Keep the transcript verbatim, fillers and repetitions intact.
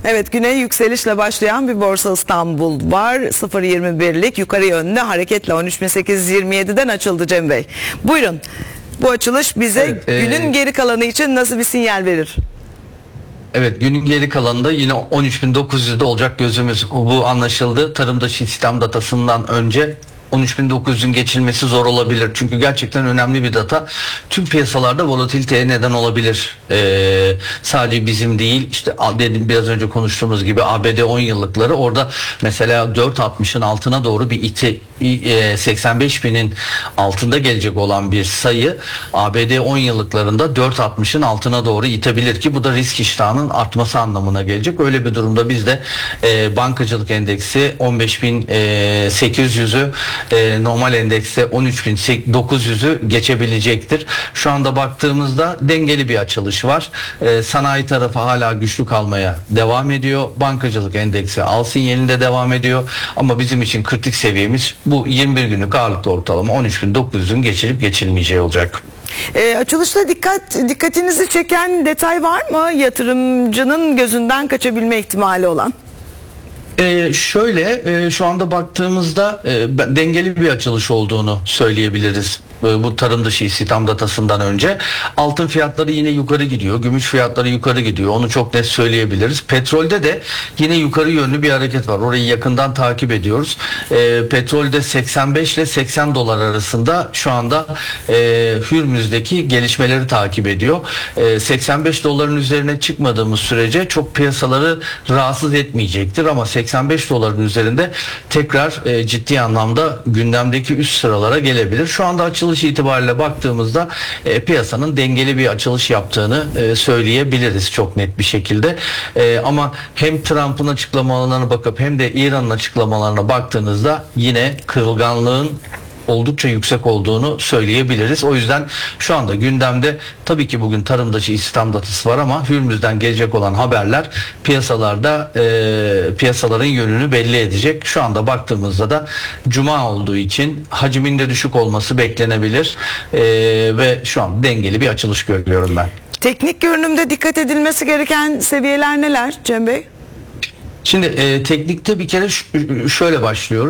Evet, güne yükselişle başlayan bir Borsa İstanbul var. sıfır virgül yirmi birlik yukarı yönlü hareketle on üç bin sekiz yüz yirmi yedi'den açıldı Cem Bey. Buyurun. Bu açılış bize Evet, e... günün geri kalanı için nasıl bir sinyal verir? Evet, günün geri kalanında yine on üç bin dokuz yüz'de olacak gözümüz. Bu anlaşıldı. Tarım dışı istihdam datasından önce on üç bin dokuz yüz'ün geçilmesi zor olabilir. Çünkü gerçekten önemli bir data. Tüm piyasalarda volatiliteye neden olabilir. Ee, sadece bizim değil, işte dedim biraz önce konuştuğumuz gibi A B D on yıllıkları orada mesela dört altmışın altına doğru bir iti, seksen beş binin altında gelecek olan bir sayı A B D on yıllıklarında dört altmışın altına doğru itebilir ki bu da risk iştahının artması anlamına gelecek. Öyle bir durumda biz de e, bankacılık endeksi on beş bin sekiz yüz'ü, e, normal endekste on üç bin dokuz yüz'ü geçebilecektir. Şu anda baktığımızda dengeli bir açılış var. E, sanayi tarafı hala güçlü kalmaya devam ediyor. Bankacılık endeksi al sinyalinde devam ediyor. Ama bizim için kritik seviyemiz bu yirmi bir günlük ağırlıklı ortalama on üç bin dokuz yüz'ün geçilip geçilmeyeceği olacak. E, açılışta dikkat dikkatinizi çeken detay var mı? Yatırımcının gözünden kaçabilme ihtimali olan. Ee, şöyle e, şu anda baktığımızda e, dengeli bir açılış olduğunu söyleyebiliriz. E, bu tarım dışı istihdam datasından önce altın fiyatları yine yukarı gidiyor, gümüş fiyatları yukarı gidiyor, onu çok net söyleyebiliriz. Petrolde de yine yukarı yönlü bir hareket var, orayı yakından takip ediyoruz. E, petrolde seksen beş ile seksen dolar arasında şu anda e, Hürmüz'deki gelişmeleri takip ediyor. E, seksen beş doların üzerine çıkmadığımız sürece çok piyasaları rahatsız etmeyecektir ama seksen beş doların üzerinde tekrar e, ciddi anlamda gündemdeki üst sıralara gelebilir. Şu anda açılış itibariyle baktığımızda e, piyasanın dengeli bir açılış yaptığını e, söyleyebiliriz çok net bir şekilde. E, ama hem Trump'ın açıklamalarına bakıp hem de İran'ın açıklamalarına baktığınızda yine kırılganlığın oldukça yüksek olduğunu söyleyebiliriz. O yüzden şu anda gündemde tabii ki bugün tarım dışı istihdam datası var ama Hürmüz'den gelecek olan haberler piyasalarda e, piyasaların yönünü belli edecek. Şu anda baktığımızda da Cuma olduğu için hacmin de düşük olması beklenebilir e, ve şu an dengeli bir açılış görüyorum ben. Teknik görünümde dikkat edilmesi gereken seviyeler neler Cem Bey? Şimdi e, teknikte bir kere şöyle başlıyoruz.